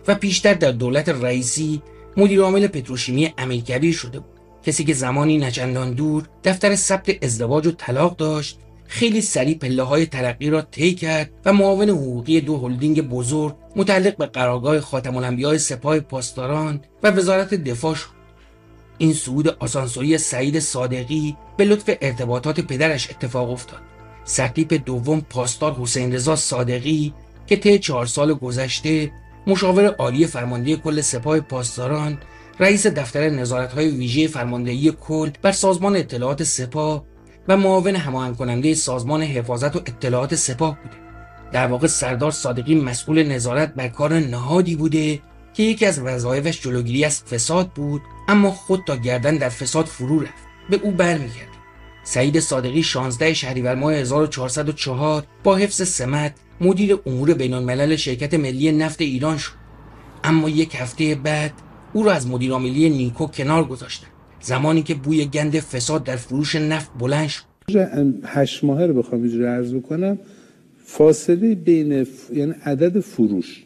و پیشتر در دولت رئیسی مدیر عامل پتروشیمی امیرکبیر شده بود. کسی که زمانی نچندان دور دفتر ثبت ازدواج و طلاق داشت، خیلی سریع پله‌های ترقی را طی کرد و معاون حقوقی 2 هلدینگ بزرگ متعلق به قرارگاه خاتم الانبیاء سپاه پاسداران و وزارت دفاع شد. این صعود آسانسوری سعید صادقی به لطف ارتباطات پدرش اتفاق افتاد. سرتیپ دوم پاسدار حسین رضا صادقی که طی 4 سال گذشته مشاور عالی فرمانده کل سپاه پاسداران، رئیس دفتر نظارت‌های ویژه فرماندهی کل بر سازمان اطلاعات سپاه و معاون هماهنگ کننده سازمان حفاظت و اطلاعات سپاه بوده. در واقع سردار صادقی مسئول نظارت بر کار نهادی بوده که یکی از وظایفش جلوگیری از فساد بود، اما خود تا گردن در فساد فرو رفت. به او برمیگرد. سعید صادقی 16 شهریور ماه 1404 با حفظ سمت مدیر امور بین‌الملل شرکت ملی نفت ایران شد، اما یک هفته بعد او را از مدیر عاملی نیکو کنار گذاشتند، زمانی که بوی گند فساد در فروش نفت بلند شد. 8 ماهه رو بخوام اینجوری عرض بکنم، فاصله بین یعنی عدد فروش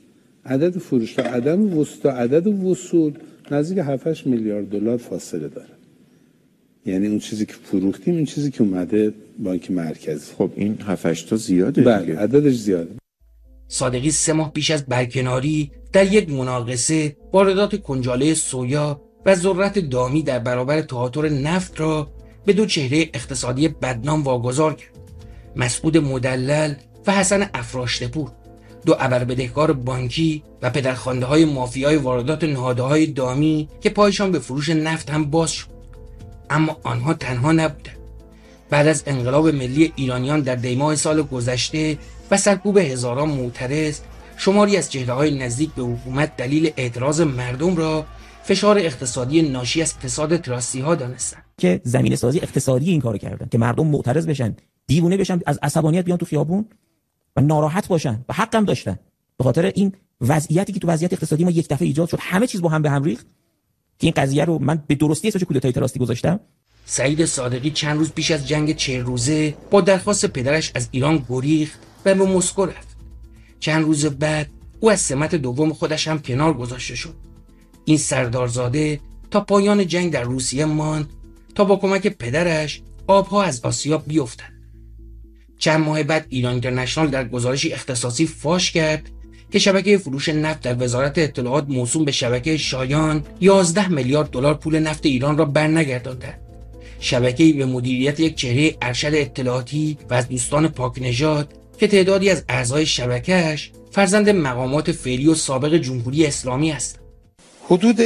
تا عدد وصول نزدیک 7-8 میلیارد دلار فاصله داره. یعنی اون چیزی که فروختیم، این چیزی که اومده بانک مرکزی. خب این 7-8 تا زیاده. بله، عددش زیاده. صادقی 3 ماه پیش از برکناری در یک مناقصه واردات کنجاله سویا و ذرت دامی در برابر تهاتر نفت را به 2 چهره اقتصادی بدنام واگذار کرد: مسعود مدلل و حسن افراشته‌پور، 2 ابربدهکار بانکی و پدرخوانده‌های مافیای واردات نهادهای دامی که پایشان به فروش نفت هم باز شد. اما آنها تنها نبودند. بعد از انقلاب ملی ایرانیان در دیماه سال گذشته و سرکوب هزاران معترض، شماری از چهره‌های نزدیک به حکومت دلیل اعتراض مردم را فشار اقتصادی ناشی از فساد تراستی‌ها دانستند که زمینه سازی اقتصادی این کارو کردن که مردم معترض بشن، دیوونه بشن، از عصبانیت بیان تو خیابون و ناراحت باشن و حق هم داشتن به خاطر این وضعیتی که تو وضعیت اقتصادی ما یک دفعه ایجاد شد، همه چیز با هم به هم ریخت که این قضیه رو من به درستی اسمش کودتای تراستی گذاشتم. سعید صادقی چند روز پیش از جنگ 40 روزه با درخواست پدرش از ایران گریخت و به مسکو رفت. چند روز بعد او از سمت دوم خودش هم کنار گذاشته شد. این سردارزاده تا پایان جنگ در روسیه ماند تا با کمک پدرش آبها از آسیا بیفتند. چند ماه بعد ایران اینترنشنال در گزارشی اختصاصی فاش کرد که شبکه فروش نفت در وزارت اطلاعات موسوم به شبکه شایان 11 میلیارد دلار پول نفت ایران را برنگردانده. شبکه‌ای به مدیریت یک چهره ارشد اطلاعاتی و از دوستان پاکنژاد که تعدادی از اعضای شبکه‌اش فرزند مقامات فعلی و سابق جمهوری اسلامی است. حدود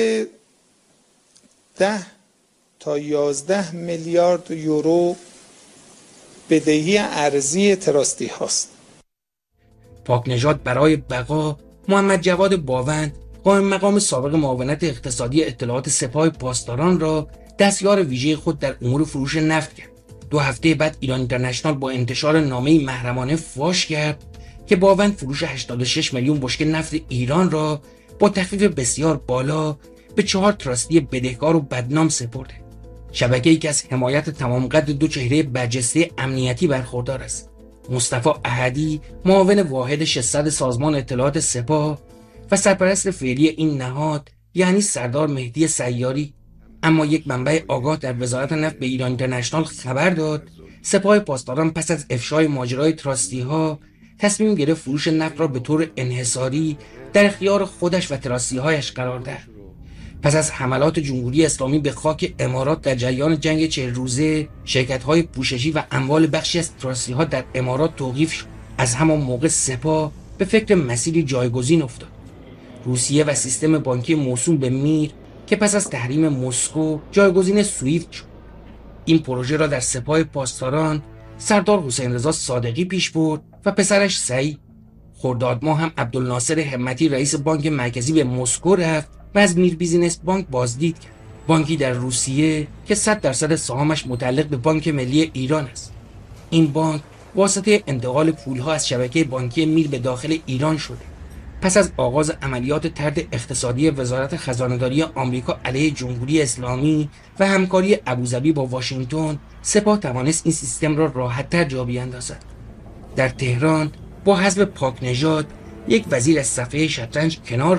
10 تا 11 میلیارد یورو بدهی ارزی تراستی هاست. پاکنژاد برای بقا محمد جواد باوند، قائم مقام سابق معاونت اقتصادی اطلاعات سپاه پاسداران را دستیار ویژه خود در امور فروش نفت کرد. 2 هفته بعد ایران اینترنشنال با انتشار نامه‌ای محرمانه فاش کرد که باوند فروش 86 میلیون بشکه نفت ایران را با تخفیف بسیار بالا به 4 تراستی بدهکار و بدنام سپرده. شبکه‌ای که از حمایت تمام قد 2 چهره برجسته امنیتی برخوردار است: مصطفی احدی، معاون واحد 600 سازمان اطلاعات سپاه و سرپرست فعلی این نهاد یعنی سردار مهدی سیاری. اما یک منبع آگاه در وزارت نفت به ایران اینترنشنال خبر داد سپاه پاسداران پس از افشای ماجرای تراستی ها تصمیم گرفت فروش نفت را به طور انحصاری در اختیار خودش و تراستی هایش قرار دهد. پس از حملات جمهوری اسلامی به خاک امارات در جریان جنگ 40 روزه، شرکت‌های پوششی و اموال بخشی از تراسی‌ها در امارات توقیف شد. از همان موقع سپاه به فکر مسیری جایگزین افتاد. روسیه و سیستم بانکی موسوم به میر که پس از تحریم مسکو جایگزین سویفت شد. این پروژه را در سپاه پاسداران سردار حسین رضا صادقی پیش برد و پسرش سعید. خرداد ماه هم عبدالناصر همتی رئیس بانک مرکزی به مسکو رفت و از میر بیزینس بانک بازدید کرد. بانکی در روسیه که 100% سهامش متعلق به بانک ملی ایران است. این بانک واسطه انتقال پولها از شبکه بانکی میر به داخل ایران شده. پس از آغاز عملیات طرد اقتصادی وزارت خزانه‌داری آمریکا علیه جمهوری اسلامی و همکاری ابوظبی با واشنگتن، سپاه توانست این سیستم را راحت‌تر جا بیاندازد. در تهران با حذف پاکنژاد، یک وزیر از صفحه شطرنج کنار